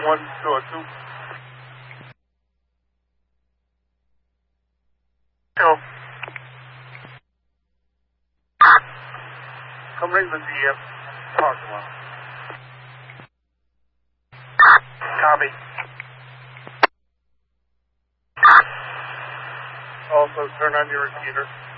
11202. Hello. Come ring the DF parking lot. Copy. Also, turn on your repeater.